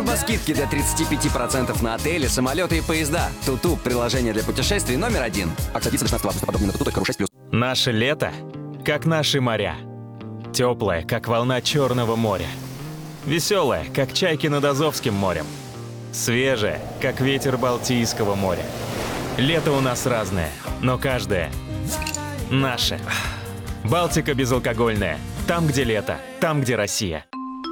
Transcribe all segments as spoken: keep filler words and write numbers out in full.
Скидки до тридцати пяти процентов на отели, самолеты и поезда. Туту – приложение для путешествий номер один. Акция длится до шестнадцатого августа. Подробнее на туту точка ру шесть плюс. Наше лето, как наши моря. Теплое, как волна Черного моря. Веселое, как чайки над Азовским морем. Свежее, как ветер Балтийского моря. Лето у нас разное, но каждое наше. Балтика безалкогольная. Там, где лето, там, где Россия.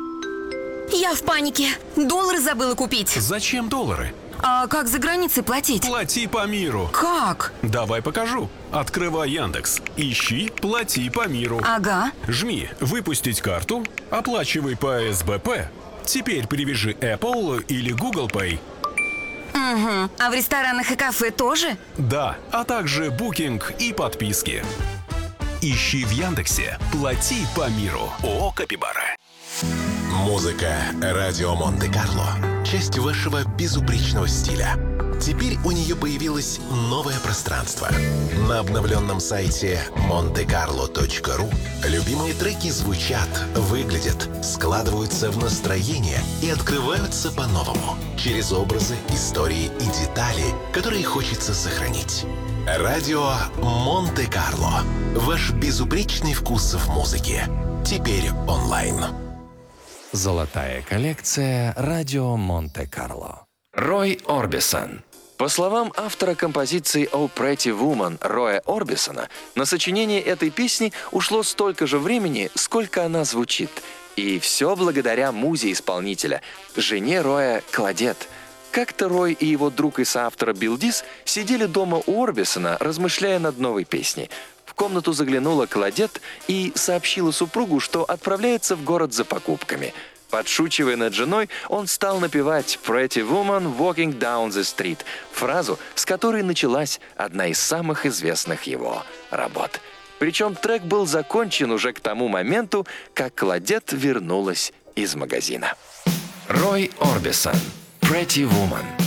Я в панике. Доллары забыла купить. Зачем доллары? А как за границей платить? Плати по миру. Как? Давай покажу. Открывай Яндекс. Ищи «Плати по миру». Ага. Жми «Выпустить карту», оплачивай по эс бэ пэ. Теперь привяжи Apple или Google Pay. Угу. А в ресторанах и кафе тоже? Да, а также букинг и подписки. Ищи в Яндексе «Плати по миру». ООО «Капибара». Музыка «Радио Монте-Карло» — часть вашего безупречного стиля. Теперь у нее появилось новое пространство. На обновленном сайте монте карло точка ру любимые треки звучат, выглядят, складываются в настроение и открываются по-новому. Через образы, истории и детали, которые хочется сохранить. Радио Монте-Карло. Ваш безупречный вкус в музыке. Теперь онлайн. Золотая коллекция «Радио Монте-Карло». Рой Орбисон. По словам автора композиции «Oh Pretty Woman» Роя Орбисона, на сочинение этой песни ушло столько же времени, сколько она звучит. И все благодаря музе исполнителя, жене Роя Кладет. Как-то Рой и его друг и соавтор Билл Дис сидели дома у Орбисона, размышляя над новой песней. В комнату заглянула Кладет и сообщила супругу, что отправляется в город за покупками. Подшучивая над женой, он стал напевать «Pretty woman walking down the street» — фразу, с которой началась одна из самых известных его работ. Причем трек был закончен уже к тому моменту, как Кладет вернулась из магазина. Рой Орбисон. «Pretty Woman».